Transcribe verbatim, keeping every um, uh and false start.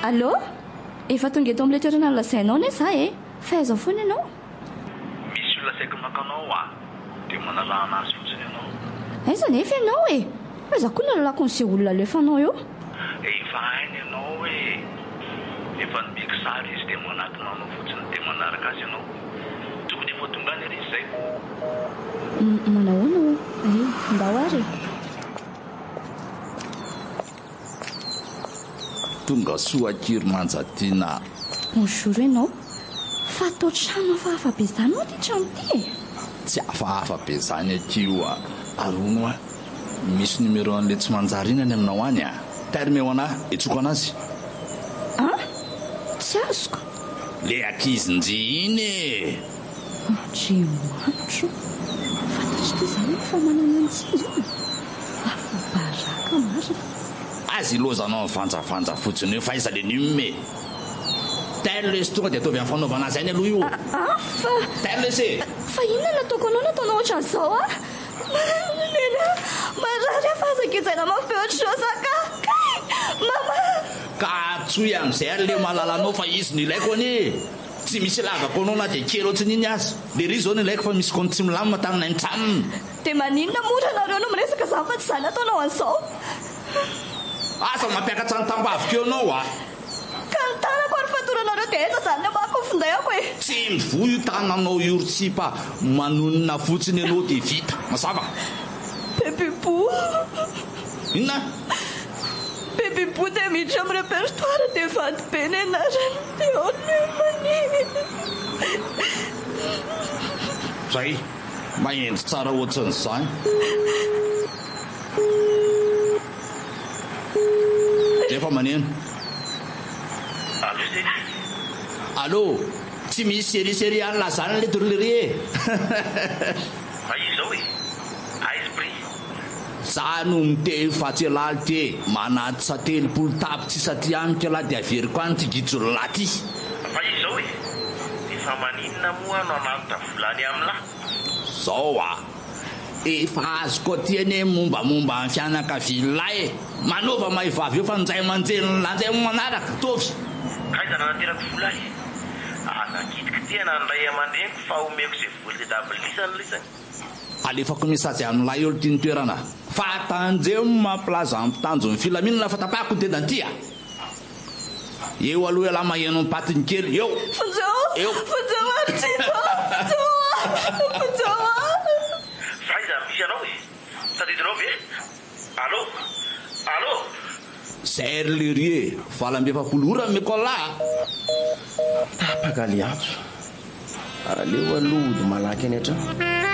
Allô? Efa tonga eto amin'ilay toerana nolazainao anie za e. Fa aiza foana ianao? Misy olona saika makanao a dia manarahana azy fotsiny ianao. Aiza nefa ianao e? Aiza koa nalalako n'izay olona alefanao eo? Efa hainy ianao hoe efa nibiky sary izy dia manatona anao fotsiny dia manaraka azy ianao. Tokony efa tonga any ary izay. Manahoana o? Ay, ndao ary. Tonga soa kiry manjatiana. Bonjour ianao. Fa atao trano hafahafa be izany ao ty trano ty e. Tsy hafahafa be izany akio a. Arono a. Misy numéro an'ilay tsy manjarinany aminao any a. Tarimeo anahy, etsoko anazy. Ah? Tsy azoko. Le ankizy-nji iny e. Andriamanitra. Fantatry ty izany fa manana antsy izy io. Afa-baraka marina. Azy ilozanao vanjavanja fotsiny eo fa iza le nume. Taile lesy tonga dia ataovy amin'ny fanaovana azy any aloha io. Ah, fa... Taile lesy. Fa inona nataoko anao nataonao ohatran'izao a? Nena, marary afazaketsaina mafy ohatr'izao ka. Mama! Ka tsoy amin'izay ary le malalanao fa izy no ilaiko anie. Tsy misy lavako anao na dia kely ohatrany iny azy. Le ry zao no ilaiko fa misy kony tsy milamina tamina ny tranony. Dia maninona moa ranareo no miresaka izany fa tsy izany ataonao an'izao? Asa mampiakatra ny tambavika anao a. Ka ny tanako ary fatoranareo dia aiza izany namako ny findaiko e. Tsy mivoy io tananao iortsipa manonona fotsiny ianao dia vita. Mazava. Bébé-Bou. Inona? Bébé-Bou dia miditra amin'ny répertoire dia vady be ny anarany dia onymany. Zay, mahendry tsara ohatran'izany. Efa maneno. Allô, Série? Allô, tsy misy série-série any lazana le tournerie. Fa izao e. Aizy prix. Za no mitey fatsy alaly ty manaty sa telopolo tapitsy satria amiko alahy dia averiko any ty gitsolo laty. Fa izao e. Efa maninona moa no anatota volany amin'lahy? Zao a. Efa azoko tiany mombamomba amin'ny fianakavian'lahy e. Manova mahivavy eo fa nizay manjely lanjay manaraka tovy. Kaiza nanaterako volay. Azakitiko tena nray aman-dreniko fa omeko izay voly dabilisany lisany. Alefako misazy amin'lahy olo tiany toerana. Fa tanjeo mampilaza ampitanjo ny filaminana fa tapahako tena anty a. Eo aloha elahy maheno patiny kely eo. Fonjao. Eo. Fonjao ary tsito. Fonjao. Fonjao. Faiza misy anao e. Tadidinao ve? Allô? Allô? Serre lerie, valambe efapolo ora mekola. Tapaka liantso. Ara leo aloha ody malaky any hatrany.